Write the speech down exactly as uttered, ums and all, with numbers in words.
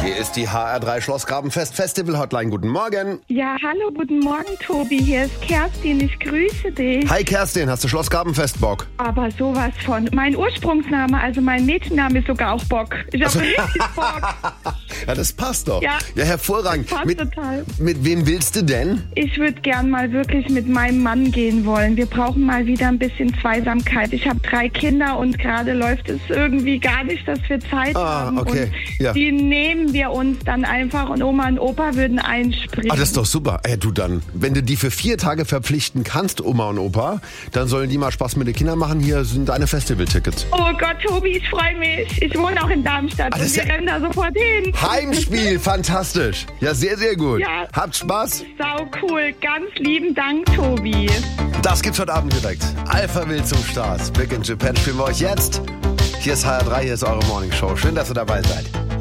Hier ist die H R drei Schlossgrabenfest Festival Hotline. Guten Morgen. Ja, hallo, guten Morgen, Tobi. Hier ist Kerstin. Ich grüße dich. Hi Kerstin, hast du Schlossgrabenfest Bock? Aber sowas von. Mein Ursprungsname, also mein Mädchenname ist sogar auch Bock. Ich habe richtig Bock. Ja, das passt doch. Ja, ja hervorragend. Das passt mit, total. Mit wem willst du denn? Ich würde gern mal wirklich mit meinem Mann gehen wollen. Wir brauchen mal wieder ein bisschen Zweisamkeit. Ich habe drei Kinder und gerade läuft es irgendwie gar nicht, dass wir Zeit Ah, haben. okay. Und Ja. die nehmen wir uns dann einfach und Oma und Opa würden einspringen. Ah, das ist doch super. Ja, du dann, wenn du die für vier Tage verpflichten kannst, Oma und Opa, dann sollen die mal Spaß mit den Kindern machen. Hier sind deine Festivaltickets. Oh Gott, Tobi, ich freue mich. Ich wohne auch in Darmstadt Ah, und das wir ist ja- rennen da sofort hin. Heimspiel, fantastisch. Ja, sehr, sehr gut. Ja. Habt Spaß. Sau cool. Ganz lieben Dank, Tobi. Das gibt's heute Abend direkt. Alpha Wild zum Start. Big in Japan spielen wir euch jetzt. Hier ist H R drei, hier ist eure Morning Show. Schön, dass ihr dabei seid.